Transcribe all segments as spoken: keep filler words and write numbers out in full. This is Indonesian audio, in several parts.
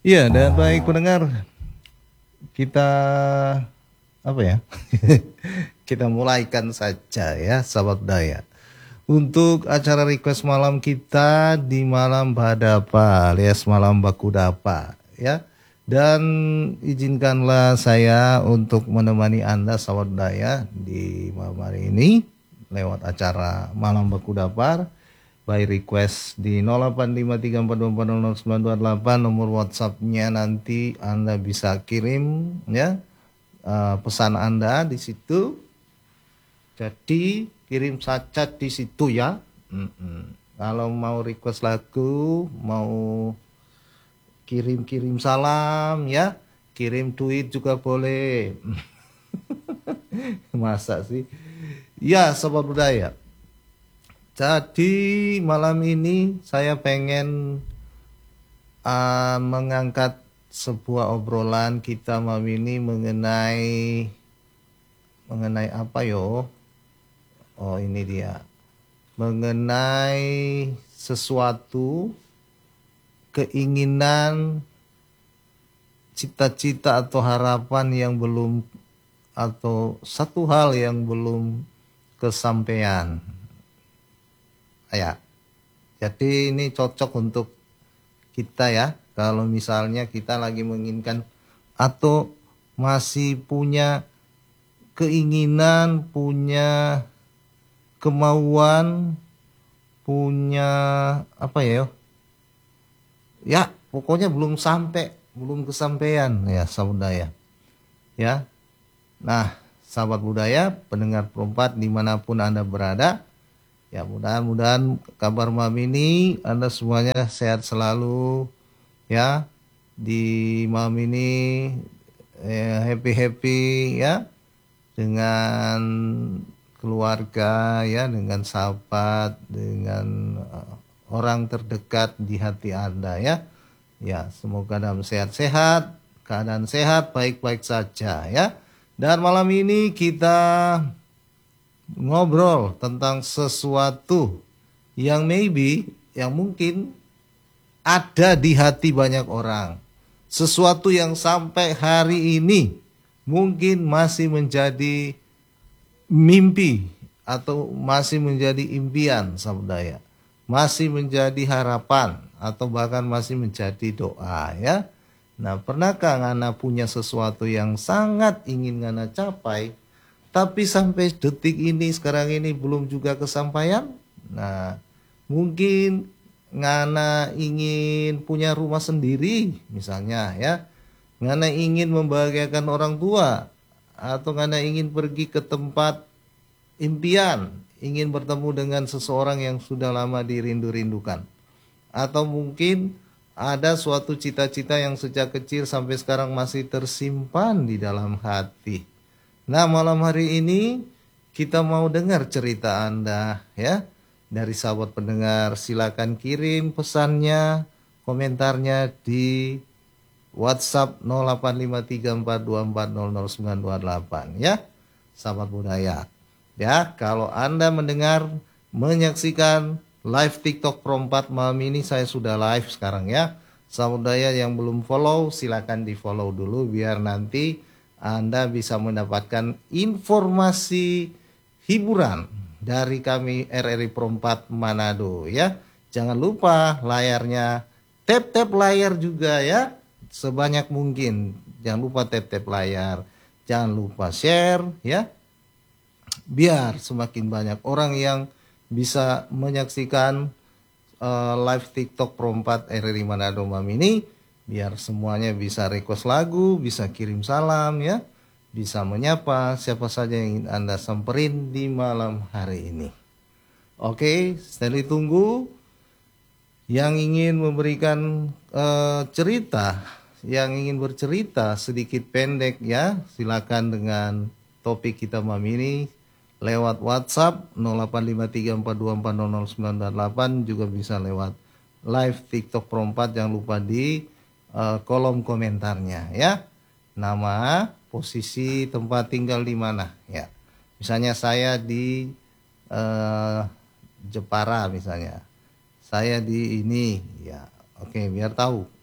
Iya, dan baik pendengar, kita apa ya? Kita mulaikan saja ya, sahabat budaya. Untuk acara request malam kita di malam Badapa alias malam Bakudapa ya. Dan izinkanlah saya untuk menemani Anda sahabat budaya di malam hari ini lewat acara malam Bakudapa by request di nol delapan lima tiga empat dua empat nol nol sembilan dua delapan. Nomor WhatsApp-nya nanti Anda bisa kirim ya uh, pesan Anda di situ. Jadi kirim saja di situ ya. Mm-mm. Kalau mau request lagu, mau kirim-kirim salam ya, kirim tweet juga boleh. Masa sih? Ya, sobat budaya. Jadi malam ini saya pengen uh, mengangkat sebuah obrolan kita malam ini mengenai mengenai apa yo? Oh ini dia, mengenai sesuatu keinginan, cita-cita atau harapan yang belum, atau satu hal yang belum kesampaian. Ya, jadi ini cocok untuk kita ya, kalau misalnya kita lagi menginginkan atau masih punya keinginan, punya kemauan, punya apa ya? Ya, pokoknya belum sampai, belum kesampaian ya sahabat budaya. Ya. Nah, sahabat budaya, pendengar perempat dimanapun Anda berada, ya mudah-mudahan kabar malam ini Anda semuanya sehat selalu ya. Di malam ini eh, happy-happy ya dengan keluarga ya, dengan sahabat, dengan uh, orang terdekat di hati Anda ya. Ya, semoga dalam sehat-sehat, keadaan sehat, baik-baik saja ya. Dan malam ini kita ngobrol tentang sesuatu yang maybe, yang mungkin ada di hati banyak orang. Sesuatu yang sampai hari ini mungkin masih menjadi mimpi atau masih menjadi impian sahabat budaya, masih menjadi harapan atau bahkan masih menjadi doa ya. Nah, pernahkah Ngana punya sesuatu yang sangat ingin Ngana capai, tapi sampai detik ini, sekarang ini belum juga kesampaian? Nah, mungkin Ngana ingin punya rumah sendiri misalnya ya. Ngana ingin membahagiakan orang tua, atau Ngana ingin pergi ke tempat impian, ingin bertemu dengan seseorang yang sudah lama dirindu-rindukan. Atau mungkin ada suatu cita-cita yang sejak kecil sampai sekarang masih tersimpan di dalam hati. Nah, malam hari ini kita mau dengar cerita Anda ya. Dari sahabat pendengar, silakan kirim pesannya, komentarnya di WhatsApp nol delapan lima tiga empat dua empat nol nol sembilan dua delapan ya. Sahabat budaya. Ya, kalau Anda mendengar, menyaksikan live TikTok Perempat malam ini, saya sudah live sekarang ya. Sahabat budaya yang belum follow, silakan di follow dulu biar nanti Anda bisa mendapatkan informasi hiburan dari kami R R I Perempat Manado ya. Jangan lupa layarnya, tap-tap layar juga ya, sebanyak mungkin. Jangan lupa tap-tap layar, jangan lupa share ya, biar semakin banyak orang yang bisa menyaksikan uh, live TikTok Perempat R R I Manado malam ini, biar semuanya bisa request lagu, bisa kirim salam ya, bisa menyapa siapa saja yang ingin Anda samperin di malam hari ini. Oke, Stanley tunggu. Yang ingin memberikan uh, cerita, yang ingin bercerita sedikit pendek ya, silakan dengan topik kita malam ini lewat WhatsApp nol delapan lima tiga empat dua empat nol nol sembilan delapan, juga bisa lewat live TikTok Perempat. Jangan lupa di uh, kolom komentarnya ya, nama, posisi, tempat tinggal di mana ya. Misalnya saya di uh, Jepara misalnya, saya di ini ya, oke, biar tahu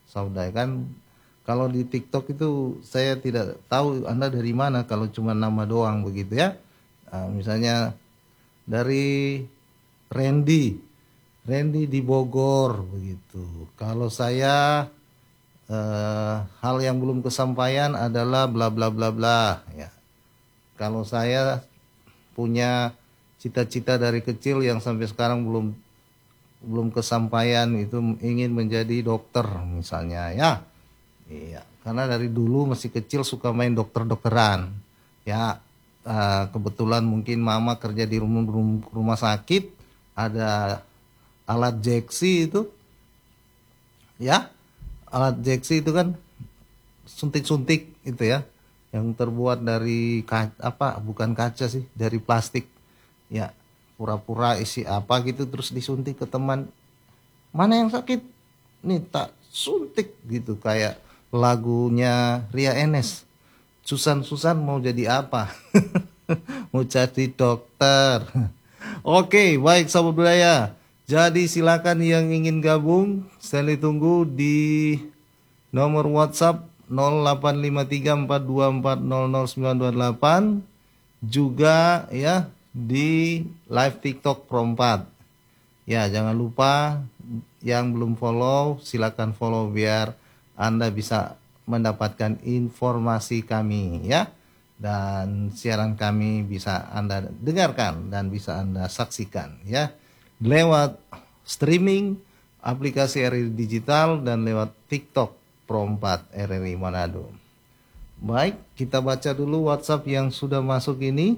Saudara kan kalau di TikTok itu saya tidak tahu Anda dari mana kalau cuma nama doang begitu ya. Nah, misalnya dari Randy, Randy di Bogor begitu. Kalau saya eh, hal yang belum kesampaian adalah bla bla bla bla ya. Kalau saya punya cita-cita dari kecil yang sampai sekarang belum belum kesampaian itu ingin menjadi dokter misalnya ya. Iya, karena dari dulu masih kecil suka main dokter-dokteran. Ya, eh, kebetulan mungkin mama kerja di rumah, rumah sakit, ada alat jeksi itu. Ya, alat jeksi itu kan suntik-suntik itu ya, yang terbuat dari kaca, apa? Bukan kaca sih, dari plastik. Ya, pura-pura isi apa gitu terus disuntik ke teman. Mana yang sakit? Nih tak suntik gitu kayak lagunya Ria Enes. Susan-Susan mau jadi apa? Mau jadi dokter. Oke, baik sahabat budaya. Jadi silakan yang ingin gabung, Stanley tunggu di nomor WhatsApp nol delapan lima tiga empat dua empat nol nol sembilan dua delapan, juga ya di live TikTok Pro empat. Ya, jangan lupa yang belum follow silakan follow biar Anda bisa mendapatkan informasi kami ya. Dan siaran kami bisa Anda dengarkan dan bisa Anda saksikan ya. Lewat streaming aplikasi R R I Digital dan lewat TikTok Pro empat R R I Manado. Baik, kita baca dulu WhatsApp yang sudah masuk ini.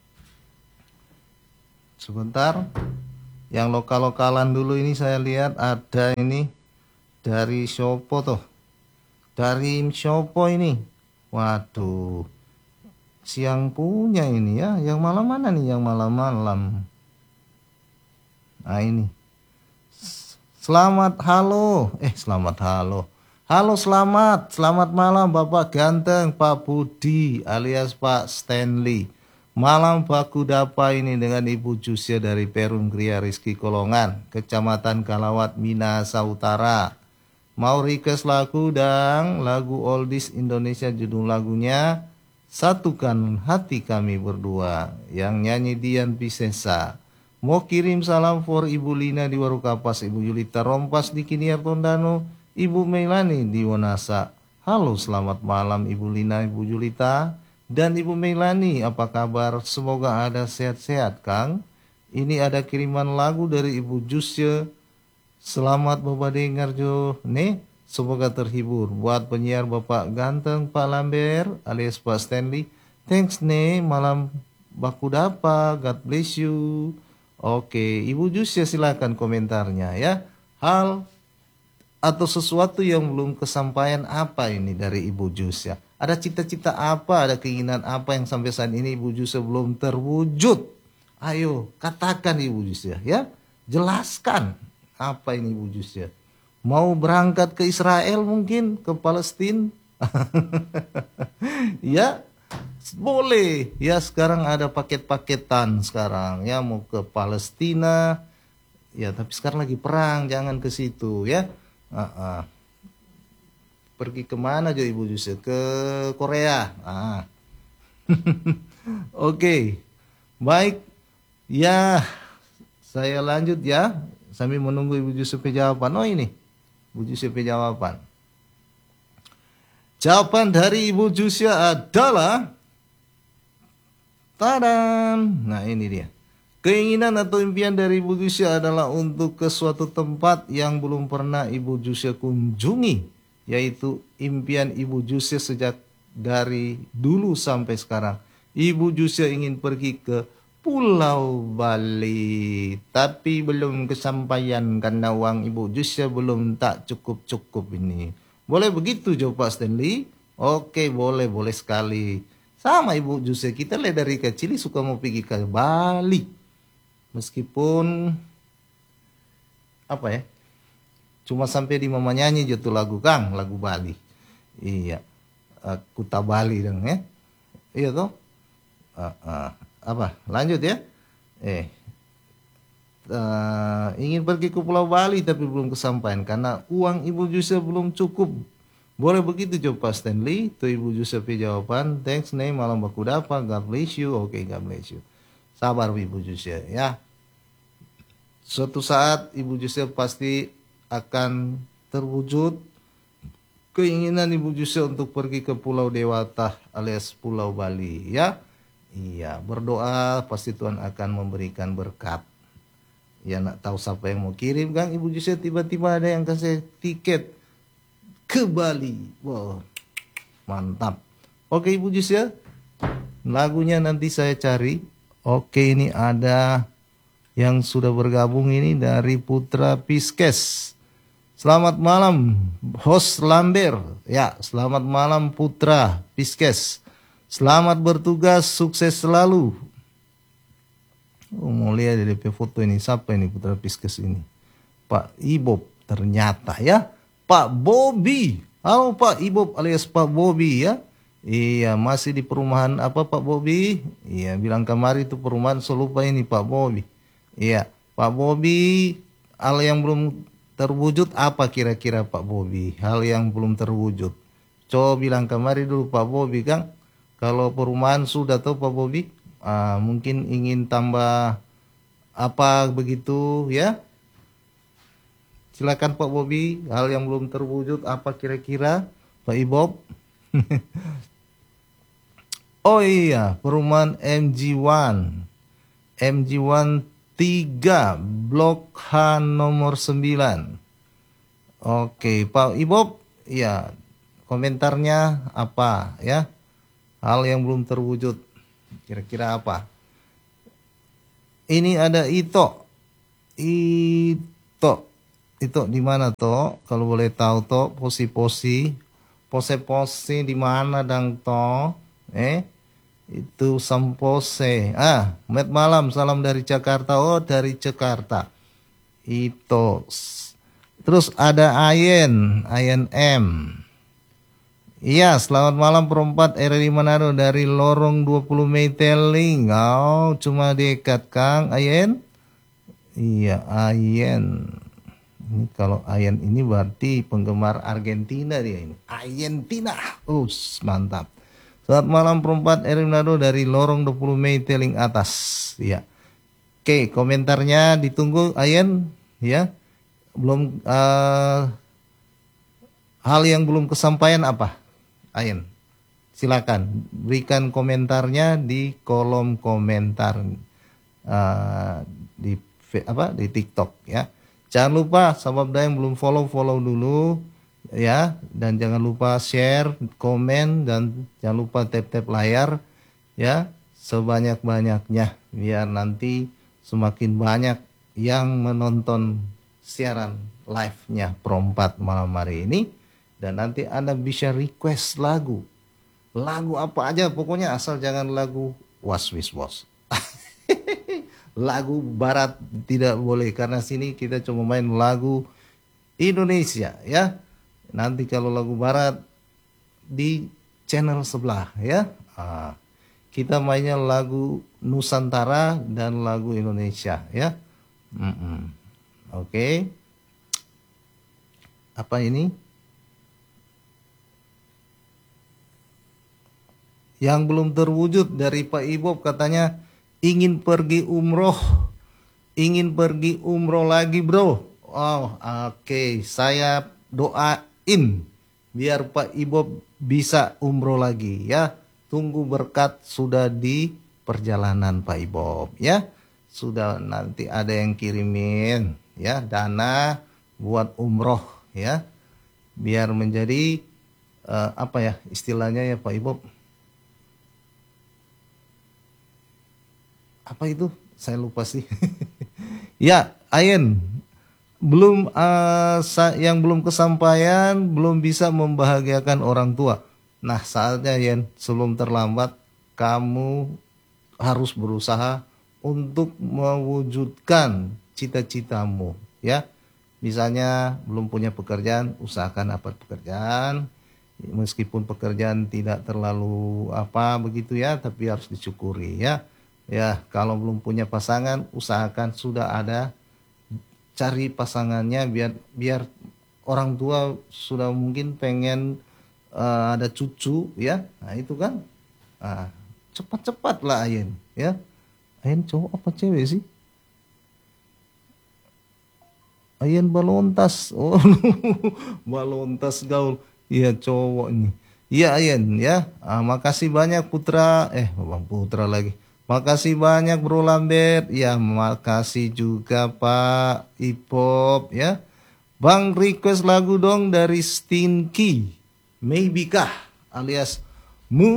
Sebentar. Yang lokal-lokalan dulu ini saya lihat ada ini dari Shoppo tuh. Dari Shoppo ini. Waduh. Siang punya ini ya. Yang malam mana nih yang malam-malam? Nah ini. Selamat halo. Eh selamat halo. Halo selamat. Selamat malam Bapak Ganteng Pak Budi alias Pak Stanley. Malam baku dapa ini dengan Ibu Jusia dari Perum Kria Rizky Kolongan, Kecamatan Kalawat, Minahasa Utara. Mau request lagu dan lagu oldies Indonesia, judul lagunya Satukan Hati Kami Berdua, yang nyanyi Dian Piscesa. Mau kirim salam for Ibu Lina di Warukapas, Ibu Yulita Rompas di Kiniar Tondano, Ibu Melani di Wonasa. Halo selamat malam Ibu Lina, Ibu Yulita dan Ibu Melani, apa kabar? Semoga ada sehat-sehat, Kang. Ini ada kiriman lagu dari Ibu Jusya. Selamat Bapak dengar Jo. Nih, semoga terhibur. Buat penyiar Bapak Ganteng Pak Lambert alias Pak Stanley. Thanks nih, malam baku dapa. God bless you. Oke, Ibu Jusya silakan komentarnya ya. Hal atau sesuatu yang belum kesampaian apa ini dari Ibu Jusya? Ada cita-cita apa, ada keinginan apa yang sampai saat ini Ibu Jusya belum terwujud? Ayo, katakan Ibu Jusya ya. Jelaskan apa ini Ibu Jusya. Mau berangkat ke Israel mungkin, ke Palestina? Ya, boleh. Ya, sekarang ada paket-paketan sekarang ya, mau ke Palestina. Ya, tapi sekarang lagi perang, jangan ke situ ya. Uh-uh. Pergi kemana aja Ibu Jusya? Ke Korea. Ah. Oke, okay. Baik. Ya, saya lanjut ya. Sambil menunggu Ibu Jusya jawaban. Oh ini, Ibu Jusya jawaban. Jawaban dari Ibu Jusya adalah, tadam. Nah ini dia. Keinginan atau impian dari Ibu Jusya adalah untuk ke suatu tempat yang belum pernah Ibu Jusya kunjungi, yaitu impian Ibu Jusya sejak dari dulu sampai sekarang. Ibu Jusya ingin pergi ke Pulau Bali, tapi belum kesampaian karena uang Ibu Jusya belum tak cukup-cukup ini. Boleh begitu jawab Pak Stanley? Oke, boleh, boleh sekali. Sama Ibu Jusya, kita lihat dari kecil suka mau pergi ke Bali. Meskipun apa ya? Cuma sampai di mama nyanyi jatuh lagu Kang, lagu Bali. Iya. Uh, Kuta Bali dong ya. Iya toh? Uh, uh, apa? Lanjut ya. Eh. uh, ingin pergi ke Pulau Bali tapi belum kesampaian karena uang Ibu Jose belum cukup. Boleh begitu coba Stanley? Tuh Ibu Giuseppe jawaban. Thanks nih malam baku dapat. God bless you. Oke, okay, God bless you. Sabar Ibu Giuseppe ya. Suatu saat Ibu Giuseppe pasti akan terwujud keinginan Ibu Giuseppe untuk pergi ke Pulau Dewata alias Pulau Bali ya. Iya, berdoa pasti Tuhan akan memberikan berkat. Ya nak tahu siapa yang mau kirim kan Ibu Giuseppe, tiba-tiba ada yang kasih tiket ke Bali. Wow, mantap. Oke Ibu Jus ya, lagunya nanti saya cari. Oke, ini ada yang sudah bergabung ini dari Putra Piskes. Selamat malam host Lamber. Ya, selamat malam Putra Piskes. Selamat bertugas, sukses selalu. Oh, mau lihat di D P foto ini, siapa ini Putra Piskes ini? Pak Ibob ternyata ya. Pak Bobby. Halo Pak Ibob alias Pak Bobby ya. Iya, masih di perumahan apa Pak Bobby? Iya, bilang kemarin itu perumahan, so lupa ini Pak Bobby. Iya, Pak Bobby, hal yang belum terwujud apa kira-kira Pak Bobby? Hal yang belum terwujud. Coba bilang kemarin dulu Pak Bobby Kang. Kalau perumahan sudah tahu Pak Bobby, ah, mungkin ingin tambah apa begitu ya? Silakan Pak Bobby, hal yang belum terwujud apa kira-kira Pak Ibob? Oh iya, perumahan M G satu. M G satu tiga, Blok H nomor sembilan. Oke, Pak Ibob, ya komentarnya apa ya? Hal yang belum terwujud, kira-kira apa? Ini ada Ito. Ito. Itu di mana toh? Kalau boleh tahu toh, posi-posi, pose-pose di mana dang toh? Eh, itu sampose. Ah, met malam, salam dari Jakarta. Oh, dari Jakarta. Itu. Terus ada Ayen, Ayen M. Iya, selamat malam perempat R R I Manado dari Lorong dua puluh Mei Teling. Oh, cuma dekat Kang Ayen. Iya, Ayen. Ini kalau Ayen ini berarti penggemar Argentina dia ini. Argentina. Uh, mantap. Selamat malam perempat R R I Manado dari Lorong dua puluh Mei Teling atas. Ya. Oke, komentarnya ditunggu Ayen ya. Belum uh, hal yang belum kesampaian apa? Ayen. Silakan berikan komentarnya di kolom komentar uh, di apa di TikTok ya. Jangan lupa sahabat yang belum follow follow dulu ya, dan jangan lupa share, komen, dan jangan lupa tap-tap layar ya sebanyak-banyaknya biar nanti semakin banyak yang menonton siaran live-nya Perempat malam hari ini, dan nanti Anda bisa request lagu. Lagu apa aja pokoknya, asal jangan lagu Was Wis Was. Lagu barat tidak boleh, karena sini kita cuma main lagu Indonesia ya. Nanti kalau lagu barat di channel sebelah ya. Ah, kita mainnya lagu Nusantara dan lagu Indonesia ya. Mm -mm. Oke. Okay. Apa ini? Yang belum terwujud dari Pak Ibob katanya ingin pergi umroh, ingin pergi umroh lagi bro. Oh, oke, okay. Saya doain biar Pak Ibob bisa umroh lagi ya. Tunggu berkat sudah di perjalanan Pak Ibob ya. Sudah nanti ada yang kirimin ya dana buat umroh ya. Biar menjadi uh, apa ya istilahnya ya Pak Ibob. Apa itu? Saya lupa sih. Ya, Ayen. Belum uh, yang belum kesampaian, belum bisa membahagiakan orang tua. Nah, saatnya Ayen, sebelum terlambat, kamu harus berusaha untuk mewujudkan cita-citamu, ya. Misalnya belum punya pekerjaan, usahakan dapat pekerjaan. Meskipun pekerjaan tidak terlalu apa begitu ya, tapi harus disyukuri ya. Ya, kalau belum punya pasangan, usahakan sudah ada cari pasangannya biar biar orang tua sudah mungkin pengen uh, ada cucu ya. Nah itu kan. Nah, cepat-cepat lah Ayen ya. Ayen cowok apa cewek sih? Ayen balontas. Oh, balontas gaul. Iya cowok ini. Iya Ayen ya. Ah, makasih banyak Putra. Eh, Bang Putra lagi. Makasih banyak Bro Lambert. Ya, makasih juga Pak Ipop ya. Bang request lagu dong dari Stinky. Maybe kah alias Mu